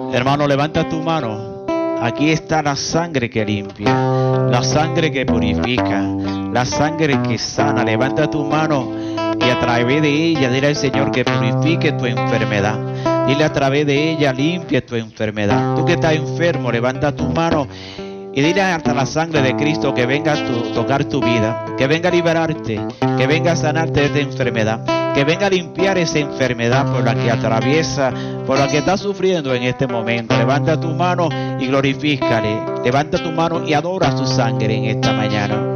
Hermano, levanta tu mano. Aquí está la sangre que limpia, la sangre que purifica, la sangre que sana. Levanta tu mano y a través de ella dile al Señor que purifique tu enfermedad. Dile a través de ella limpie tu enfermedad. Tú que estás enfermo, levanta tu mano y dile hasta la sangre de Cristo que venga a tocar tu vida, que venga a liberarte, que venga a sanarte de esta enfermedad, que venga a limpiar esa enfermedad por la que atraviesa, por la que estás sufriendo en este momento. Levanta tu mano y glorifícale. Levanta tu mano y adora su sangre en esta mañana.